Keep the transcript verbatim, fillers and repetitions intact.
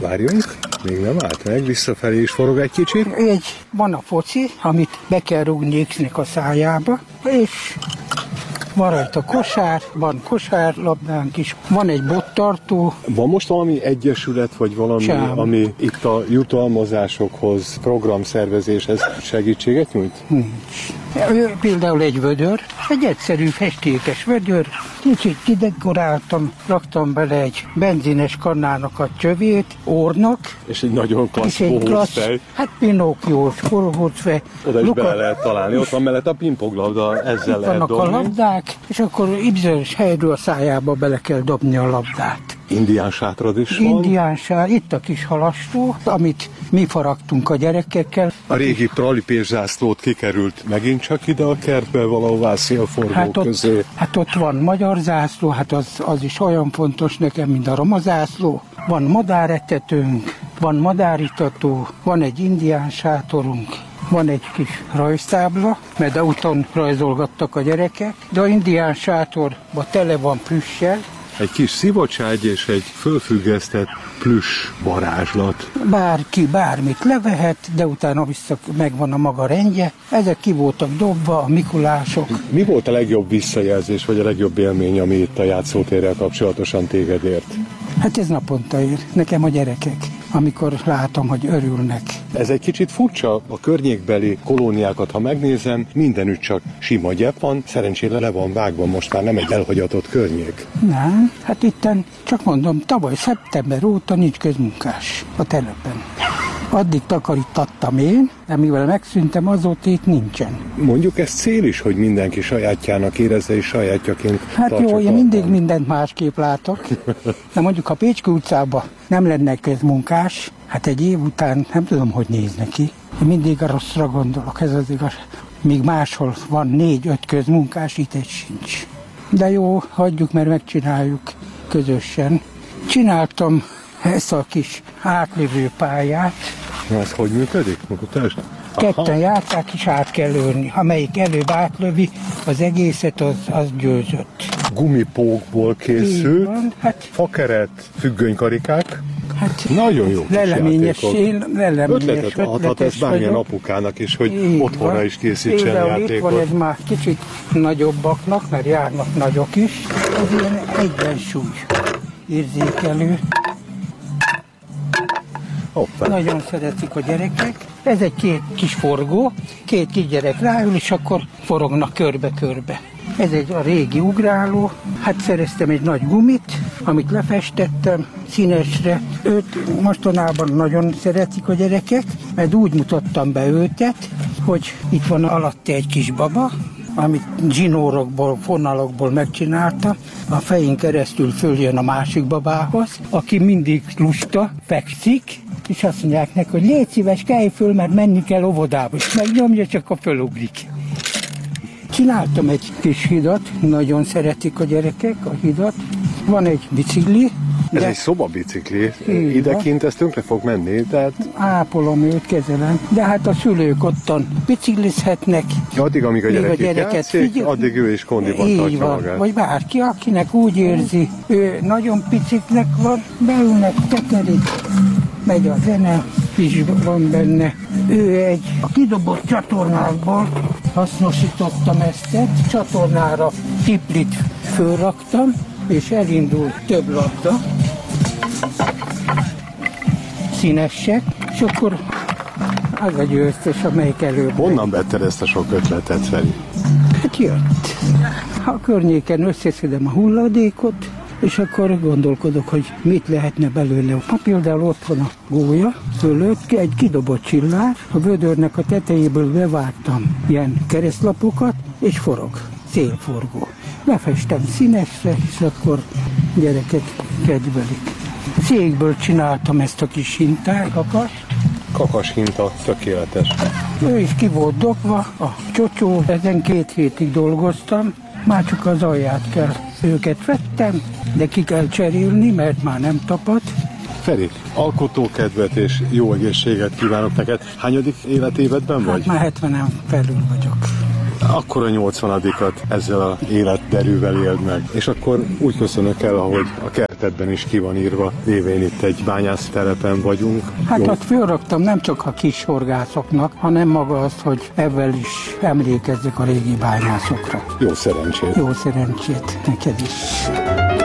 Várjunk, még nem állt meg, visszafelé is forog egy kicsit. Egy, van a foci, amit be kell rúgni X-nek a szájába, és van rajta kosár, van kosárlabdánk is, van egy bottartó. Van most valami egyesület, vagy valami, Sem. ami itt a jutalmazásokhoz, programszervezéshez segítséget nyújt? Nincs. Például egy vödör, egy egyszerű festékes vödör, kicsit kidekoráltam, raktam bele egy benzines kannának a csövét, ornak. És egy nagyon klassz bohócfej. Hát Pinokkiós bohócfej. Oda is Luka, bele lehet találni, ott van mellett a pingponglabda, ezzel lehet dobni. Vannak a labdák, és akkor bizonyos helyről a szájába bele kell dobni a labdát. Indián sátrad is van. Indián sár, itt a kis halastó, amit mi faragtunk a gyerekekkel. A régi pralipés zászlót kikerült megint csak ide a kertbe, valahová szélforgó hát ott, közé. Hát ott van magyar zászló, hát az, az is olyan fontos nekem, mint a roma zászló. Van madáretetőnk, van madáritató, van egy indián sátorunk. Van egy kis rajztábla, mert úton rajzolgattak a gyerekek, de a indián sátorban tele van plüssel. Egy kis szivacságy és egy fölfüggesztett plüss varázslat. Bárki bármit levehet, de utána vissza megvan a maga rendje. Ezek ki voltak dobva, a Mikulások. Mi volt a legjobb visszajelzés, vagy a legjobb élmény, ami itt a játszótérrel kapcsolatosan téged ért? Hát ez naponta ér. Nekem a gyerekek, amikor látom, hogy örülnek. Ez egy kicsit furcsa, a környékbeli kolóniákat, ha megnézem, mindenütt csak sima gyep van, szerencsére le van vágva, most már nem egy elhagyatott környék. Nem, hát itten, csak mondom, tavaly szeptember óta nincs közmunkás a telepen. Addig takarítattam én, de mivel megszűntem, azóta itt nincsen. Mondjuk ez cél is, hogy mindenki sajátjának érezze és sajátjaként Hát jó, én mindig mindent másképp látok. De mondjuk a Pécske utcában nem lenne közmunkás, hát egy év után nem tudom, hogy néz neki. Én mindig a rosszra gondolok, ez az igaz. Míg máshol van négy-öt közmunkás, itt egy sincs. De jó, hagyjuk, mert megcsináljuk közösen. Csináltam ezt a kis átlévő pályát. Na, ez hogy működik? Mutatásd? Ketten játszák, és át kell lőni. Amelyik előbb átlövi az egészet, az, az győzött. Gumipókból készült, hát, fakeret, függönykarikák. Hát, nagyon jó kis leleményes, játékok. Leleményes, ötletet adhat ez bármilyen apukának is, hogy így otthonra van. Is készítsen Például játékot. Itt van ez már kicsit nagyobbaknak, mert járnak nagyok is. Ez ilyen egyensúly érzékelő. Hoppá. Nagyon szeretik a gyerekek. Ez egy két kis forgó, két kis gyerek ráül, és akkor forognak körbe-körbe. Ez egy a régi ugráló. Hát szereztem egy nagy gumit, amit lefestettem színesre. Őt mostanában nagyon szeretik a gyerekek, mert úgy mutattam be őket, hogy itt van alatta egy kis baba, amit zsinórokból, fonalokból megcsináltam. A fején keresztül följön a másik babához, aki mindig lusta, fekszik, és azt mondják neki, hogy légy szíves, kelj föl, mert menni kell óvodába, és megnyomja, csak a fölugrik. Csináltam egy kis hidat, nagyon szeretik a gyerekek a hidat. Van egy bicikli. Ez egy szobabicikli, idekint ez tönkre fog menni, tehát... Ápolom őt, kezelem, de hát a szülők ottan biciklizhetnek. Addig, amíg a gyerek itt játszik, figyel... addig ő is kondiban tartja magát. Vagy bárki, akinek úgy érzi, ő nagyon piciknek van, beülnek, tekerik, megy a zene, is van benne. Ő egy a kidobott csatornákból hasznosítottam ezt, csatornára tiplit fölraktam, és elindul több labda, színesek, és akkor az a győztes, amelyik előbb. Honnan vetted ezt a sok ötletet, Feri? Hát jött. A környéken összeszedem a hulladékot, és akkor gondolkodok, hogy mit lehetne belőle. Ha például ott van a gólya fölött, egy kidobott csillár, a vödörnek a tetejéből bevágtam ilyen keresztlapokat, és forog, szélforgó. Lefestem színesre, és akkor gyerekek kedvelik. Székből csináltam ezt a kis hintákat. Kakas hinta, tökéletes. Ő is ki volt dobva, a csocsó, ezen két hétig dolgoztam, már csak az alját kell. Őket vettem, de ki kell cserélni, mert már nem tapad. Feri, alkotókedvet és jó egészséget kívánok neked. Hányadik életévedben vagy? Hát már hetvenen felül vagyok. Akkor a nyolcvanadikat ezzel az életderűvel éld meg. És akkor úgy köszönök el, ahogy a kert tekintetben is ki van írva, lévén itt egy bányásztelepen vagyunk. Hát Jó. azt fölraktam nem csak a kis horgászoknak, hanem maga az, hogy ezzel is emlékezzek a régi bányászokra. Jó szerencsét! Jó szerencsét neked is!